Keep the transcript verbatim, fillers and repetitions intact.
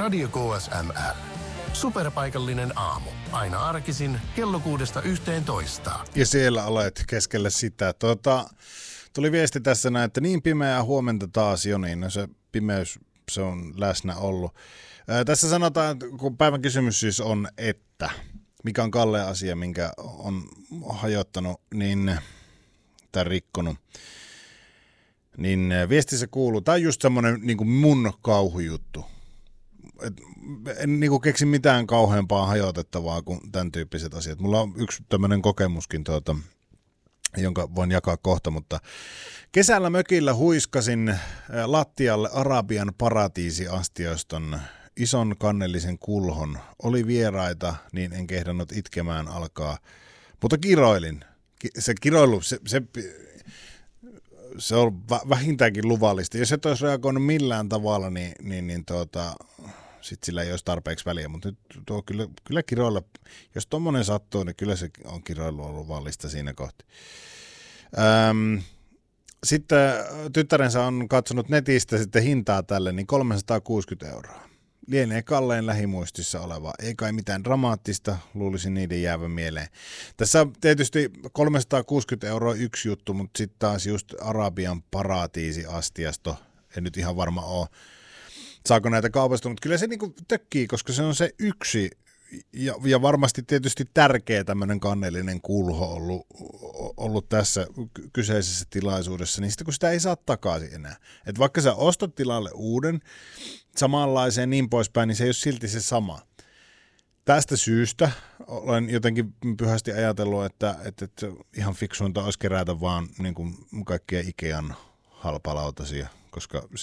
Radio K S M R. Superpaikallinen aamu. Aina arkisin kello kuudesta yhteentoista. Ja siellä olet keskellä sitä. Tuota, tuli viesti tässä näin, että niin pimeää huomenta taas jo, niin no se pimeys se on läsnä ollut. Ää, tässä sanotaan, kun päivän kysymys siis on, että mikä on Kalleen asia, minkä on hajottanut niin, tai rikkonut, niin viestissä kuuluu, tämä on just semmoinen niin kuin mun kauhujuttu. Et en niin kuin keksi mitään kauheampaa hajotettavaa kuin tämän tyyppiset asiat. Mulla on yksi tämmöinen kokemuskin, tuota, jonka voin jakaa kohta, mutta kesällä mökillä huiskasin lattialle Arabian paratiisiastioston ison kannellisen kulhon. Oli vieraita, niin en kehdannut itkemään alkaa, mutta kiroilin. Se kiroilu, se, se, se on vähintäänkin luvallista. Jos et olisi reagoinut millään tavalla, niin, niin, niin tuota, sitten sillä ei olisi tarpeeksi väliä. Mutta nyt tuo kyllä, kyllä kiroilla, jos tommonen sattuu, niin kyllä se on kiroilu ollut luvallista siinä kohti. Öm, sitten tyttärensä on katsonut netistä sitten hintaa tälle, niin kolmesataakuusikymmentä euroa. Lienee Kalleen lähimuistissa oleva. Ei kai mitään dramaattista, luulisin niiden jäävän mieleen. Tässä on tietysti kolmesataakuusikymmentä euroa yksi juttu, mutta sitten taas just Arabian paratiisiastiasto. En nyt ihan varma ole, saako näitä kaupasta, mutta kyllä se niinku tökkii, koska se on se yksi ja, ja varmasti tietysti tärkeä tämmöinen kannellinen kulho ollut, ollut tässä kyseisessä tilaisuudessa, niin sitten kun sitä ei saa takaisin enää. Et vaikka sä ostat tilalle uuden, samanlaiseen niin poispäin, niin se ei ole silti se sama. Tästä syystä olen jotenkin pyhästi ajatellut, että, että, että ihan fiksuinta olisi kerätä vaan niin kuin kaikkia Ikean halpalautasia, koska